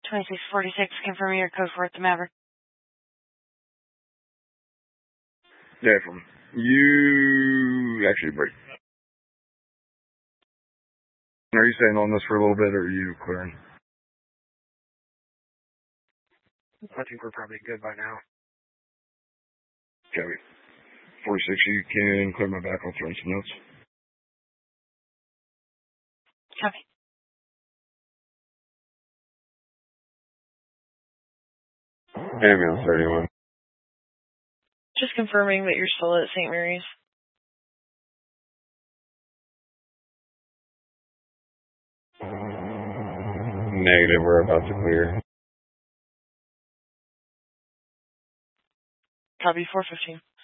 2646, confirming your code for it, the Maverick. Yeah, from you actually break. Are you staying on this for a little bit, or are you clearing? I think we're probably good by now. Copy. 46, you can clear my back. I'll throw in some notes. Copy. Ambulance 31. Just confirming that you're still at St. Mary's. Negative, we're about to clear. Copy, 415.